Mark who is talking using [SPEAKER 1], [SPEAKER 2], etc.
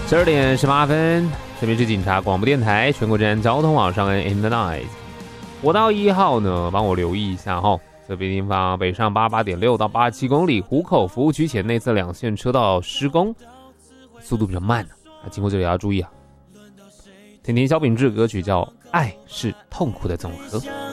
[SPEAKER 1] 12点18分，这边是警察广播电台全国治安交通网上 AM 的 Night。国道1号呢，帮我留意一下哈，这边地方北上88.6到87公里，湖口服务区前内侧2线车道施工，速度比较慢经过这里要注意啊。听听萧秉治歌曲叫《爱是痛苦的总和》。